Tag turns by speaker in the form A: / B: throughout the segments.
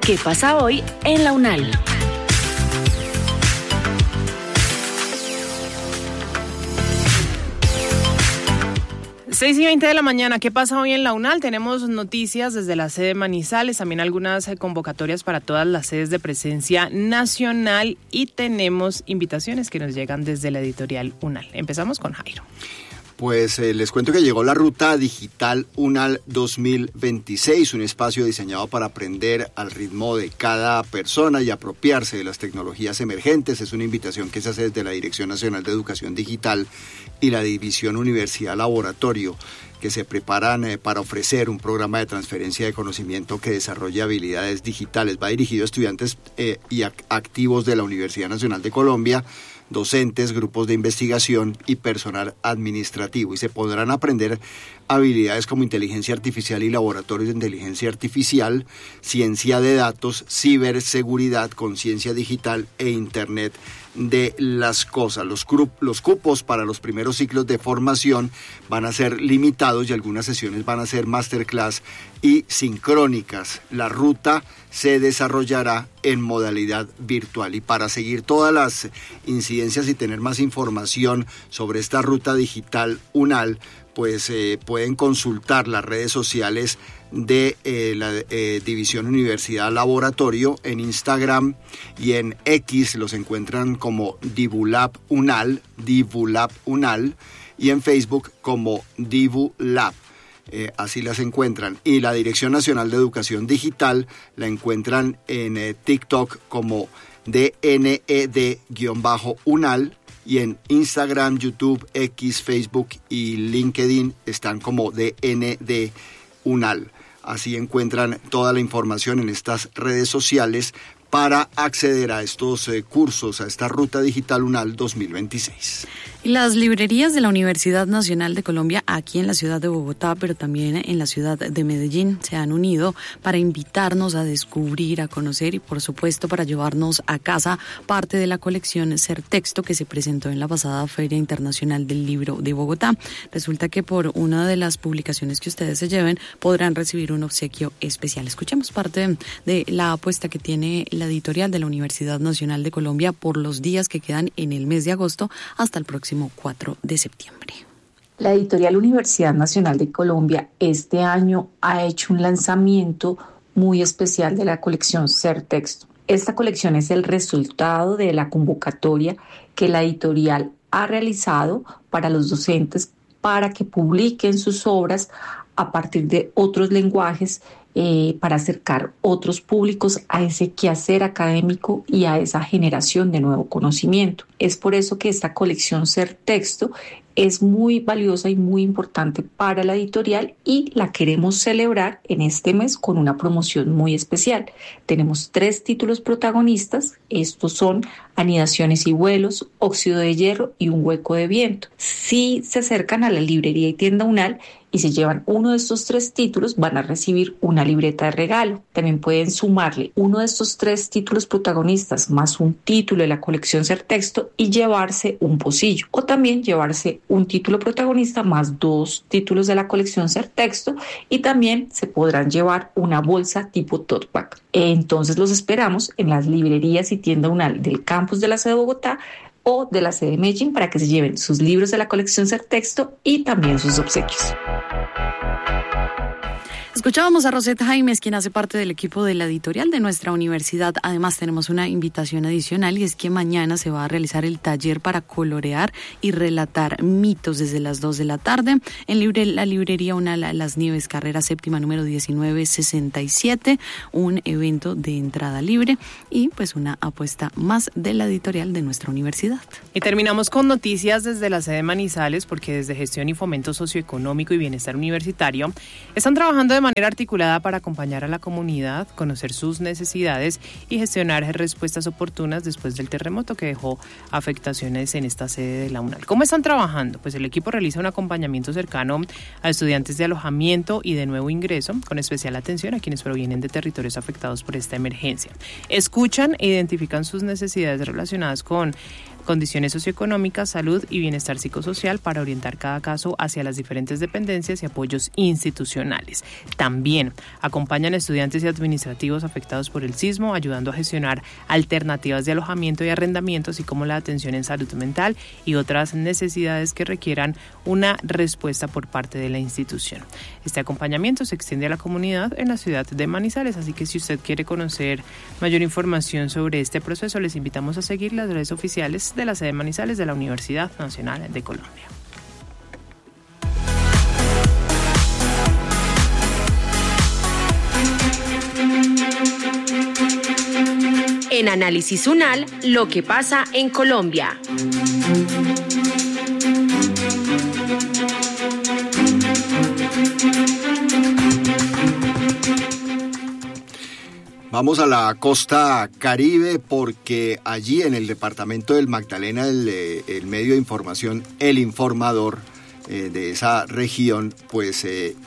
A: ¿Qué pasa hoy en la UNAL?
B: Seis y 20 de la mañana, ¿qué pasa hoy en la UNAL? Tenemos noticias desde la sede de Manizales, también algunas convocatorias para todas las sedes de presencia nacional y tenemos invitaciones que nos llegan desde la editorial UNAL. Empezamos con Jairo.
C: Pues les cuento que llegó la Ruta Digital UNAL 2026, un espacio diseñado para aprender al ritmo de cada persona y apropiarse de las tecnologías emergentes. Es una invitación que se hace desde la Dirección Nacional de Educación Digital y la División Universidad Laboratorio, que se preparan para ofrecer un programa de transferencia de conocimiento que desarrolle habilidades digitales. Va dirigido a estudiantes y activos de la Universidad Nacional de Colombia, docentes, grupos de investigación y personal administrativo, y se podrán aprender habilidades como inteligencia artificial y laboratorios de inteligencia artificial, ciencia de datos, ciberseguridad, conciencia digital e Internet de las cosas. Los cupos para los primeros ciclos de formación van a ser limitados y algunas sesiones van a ser masterclass y sincrónicas. La ruta se desarrollará en modalidad virtual, y para seguir todas las incidencias y tener más información sobre esta ruta digital UNAL, pues pueden consultar las redes sociales de la División Universidad Laboratorio en Instagram, y en X los encuentran como Divulab UNAL, y en Facebook como Divulab. Así las encuentran. Y la Dirección Nacional de Educación Digital la encuentran en TikTok como DNED-UNAL, y en Instagram, YouTube, X, Facebook y LinkedIn están como DND UNAL. Así encuentran toda la información en estas redes sociales para acceder a estos cursos, a esta Ruta Digital UNAL 2026.
D: Las librerías de la Universidad Nacional de Colombia, aquí en la ciudad de Bogotá, pero también en la ciudad de Medellín, se han unido para invitarnos a descubrir, a conocer y, por supuesto, para llevarnos a casa parte de la colección Certexto que se presentó en la pasada Feria Internacional del Libro de Bogotá. Resulta que por una de las publicaciones que ustedes se lleven podrán recibir un obsequio especial. Escuchemos parte de la apuesta que tiene la editorial de la Universidad Nacional de Colombia por los días que quedan en el mes de agosto hasta el próximo 4 de septiembre.
E: La editorial Universidad Nacional de Colombia este año ha hecho un lanzamiento muy especial de la colección Certexto. Esta colección es el resultado de la convocatoria que la editorial ha realizado para los docentes para que publiquen sus obras a partir de otros lenguajes, para acercar otros públicos a ese quehacer académico y a esa generación de nuevo conocimiento. Es por eso que esta colección Certexto es muy valiosa y muy importante para la editorial, y la queremos celebrar en este mes con una promoción muy especial. Tenemos 3 títulos protagonistas. Estos son Anidaciones y vuelos, Óxido de hierro y Un hueco de viento. Si se acercan a la librería y tienda UNAL y se llevan uno de estos 3 títulos, van a recibir una libreta de regalo. También pueden sumarle uno de estos 3 títulos protagonistas más un título de la colección Certexto y llevarse un pocillo, o también llevarse un título protagonista más 2 títulos de la colección Certexto, y también se podrán llevar una bolsa tipo tote bag. Entonces los esperamos en las librerías y tienda UNAL del campus de la sede de Bogotá o de la sede de Medellín para que se lleven sus libros de la colección Certexto y también sus obsequios.
D: Escuchábamos a Rosette Jaimes, quien hace parte del equipo de la editorial de nuestra universidad. Además, tenemos una invitación adicional, y es que mañana se va a realizar el taller para colorear y relatar mitos desde las 2 de la tarde en la librería UNAL Las Nieves, carrera séptima número 1967, un evento de entrada libre y pues una apuesta más de la editorial de nuestra universidad.
B: Y terminamos con noticias desde la sede de Manizales, porque desde Gestión y Fomento Socioeconómico y Bienestar Universitario están trabajando de manera articulada para acompañar a la comunidad, conocer sus necesidades y gestionar respuestas oportunas después del terremoto que dejó afectaciones en esta sede de la UNAL. ¿Cómo están trabajando? Pues el equipo realiza un acompañamiento cercano a estudiantes de alojamiento y de nuevo ingreso, con especial atención a quienes provienen de territorios afectados por esta emergencia. Escuchan e identifican sus necesidades relacionadas con condiciones socioeconómicas, salud y bienestar psicosocial para orientar cada caso hacia las diferentes dependencias y apoyos institucionales. También acompañan estudiantes y administrativos afectados por el sismo, ayudando a gestionar alternativas de alojamiento y arrendamiento, así como la atención en salud mental y otras necesidades que requieran una respuesta por parte de la institución. Este acompañamiento se extiende a la comunidad en la ciudad de Manizales, así que si usted quiere conocer mayor información sobre este proceso, les invitamos a seguir las redes oficiales de la sede Manizales de la Universidad Nacional de Colombia.
A: En Análisis UNAL, lo que pasa en Colombia.
C: Vamos a la costa Caribe porque allí en el departamento del Magdalena el medio de información El Informador de esa región pues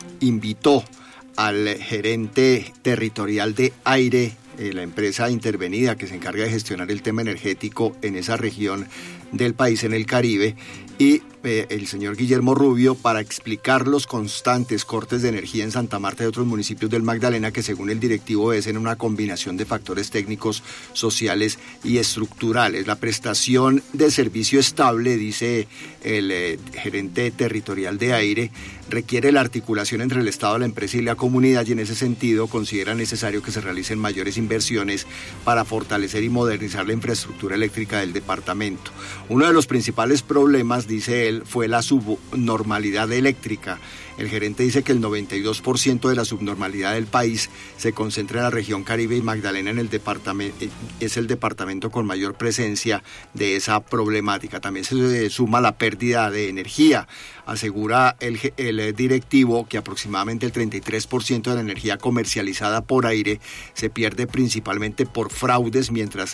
C: invitó al gerente territorial de AIRE, la empresa intervenida que se encarga de gestionar el tema energético en esa región del país, en el Caribe, y el señor Guillermo Rubio, para explicar los constantes cortes de energía en Santa Marta y otros municipios del Magdalena que según el directivo es en una combinación de factores técnicos, sociales y estructurales. La prestación de servicio estable, dice el gerente territorial de AIRE, requiere la articulación entre el Estado, la empresa y la comunidad, y en ese sentido considera necesario que se realicen mayores inversiones para fortalecer y modernizar la infraestructura eléctrica del departamento. Uno de los principales problemas, dice él, fue la subnormalidad eléctrica. El gerente dice que el 92% de la subnormalidad del país se concentra en la región Caribe y Magdalena en el departamento, es el departamento con mayor presencia de esa problemática. También se suma la pérdida de energía. Asegura el directivo que aproximadamente el 33% de la energía comercializada por AIRE se pierde principalmente por fraudes, mientras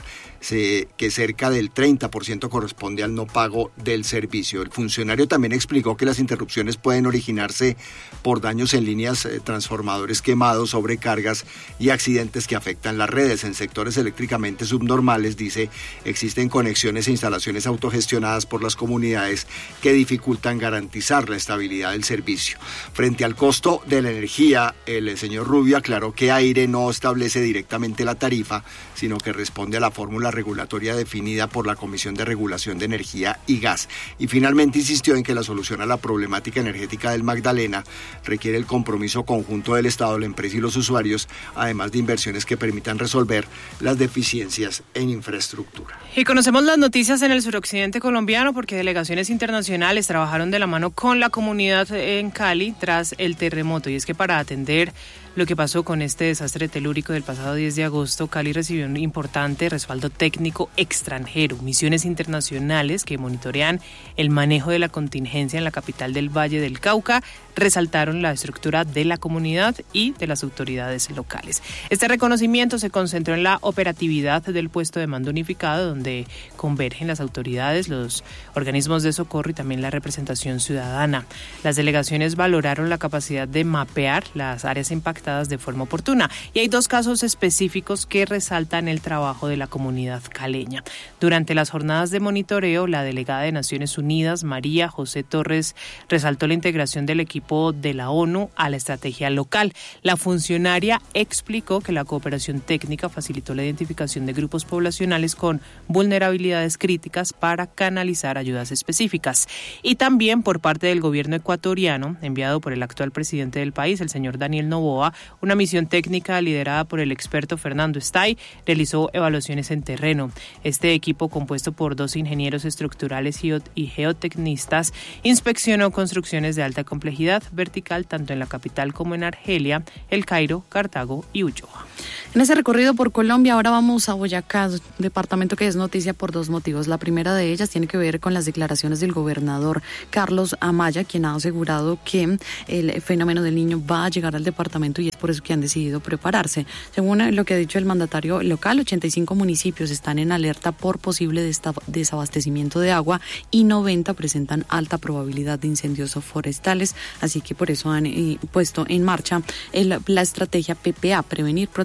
C: que cerca del 30% corresponde al no pago del servicio. El funcionario también explicó que las interrupciones pueden originarse por daños en líneas, transformadores quemados, sobrecargas y accidentes que afectan las redes. En sectores eléctricamente subnormales, dice, existen conexiones e instalaciones autogestionadas por las comunidades que dificultan garantizar la estabilidad del servicio. Frente al costo de la energía, el señor Rubio aclaró que AIRE no establece directamente la tarifa, sino que responde a la fórmula regulatoria definida por la Comisión de Regulación de Energía y Gas. Y finalmente insistió en que la solución a la problemática energética del Magdalena requiere el compromiso conjunto del Estado, la empresa y los usuarios, además de inversiones que permitan resolver las deficiencias en infraestructura.
B: Y conocemos las noticias en el suroccidente colombiano porque delegaciones internacionales trabajaron de la mano con la comunidad en Cali tras el terremoto. Y es que para atender lo que pasó con este desastre telúrico del pasado 10 de agosto, Cali recibió un importante respaldo técnico extranjero, misiones internacionales que monitorean el manejo de la contingencia en la capital del Valle del Cauca, resaltaron la estructura de la comunidad y de las autoridades locales. Este reconocimiento se concentró en la operatividad del puesto de mando unificado, donde convergen las autoridades, los organismos de socorro y también la representación ciudadana. Las delegaciones valoraron la capacidad de mapear las áreas impactadas de forma oportuna. Y hay dos casos específicos que resaltan el trabajo de la comunidad caleña. Durante las jornadas de monitoreo, la delegada de Naciones Unidas, María José Torres, resaltó la integración del equipo de la ONU a la estrategia local. La funcionaria explicó que la cooperación técnica facilitó la identificación de grupos poblacionales con vulnerabilidades críticas para canalizar ayudas específicas. Y también por parte del gobierno ecuatoriano, enviado por el actual presidente del país, el señor Daniel Noboa, una misión técnica liderada por el experto Fernando Stay realizó evaluaciones en terreno. Este equipo, compuesto por 2 ingenieros estructurales y geotecnistas, inspeccionó construcciones de alta complejidad vertical tanto en la capital como en Argelia, El Cairo, Cartago y Ulloa.
D: En ese recorrido por Colombia, ahora vamos a Boyacá, departamento que es noticia por 2 motivos. La primera de ellas tiene que ver con las declaraciones del gobernador Carlos Amaya, quien ha asegurado que el fenómeno del Niño va a llegar al departamento y es por eso que han decidido prepararse. Según lo que ha dicho el mandatario local, 85 municipios están en alerta por posible desabastecimiento de agua y 90 presentan alta probabilidad de incendios forestales, así que por eso han puesto en marcha la estrategia PPA, prevenir, proteger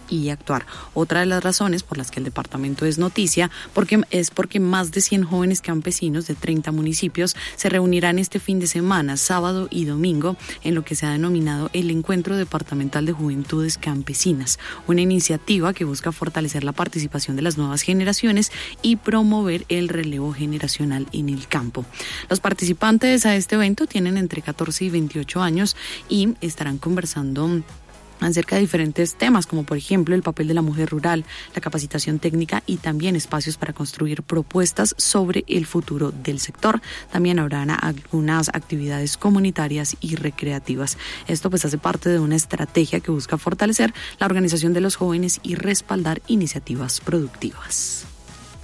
D: y actuar. Otra de las razones por las que el departamento es noticia es porque más de 100 jóvenes campesinos de 30 municipios se reunirán este fin de semana, sábado y domingo, en lo que se ha denominado el Encuentro Departamental de Juventudes Campesinas, una iniciativa que busca fortalecer la participación de las nuevas generaciones y promover el relevo generacional en el campo. Los participantes a este evento tienen entre 14 y 28 años y estarán conversando acerca de diferentes temas, como por ejemplo el papel de la mujer rural, la capacitación técnica y también espacios para construir propuestas sobre el futuro del sector. También habrán algunas actividades comunitarias y recreativas. Esto pues hace parte de una estrategia que busca fortalecer la organización de los jóvenes y respaldar iniciativas productivas.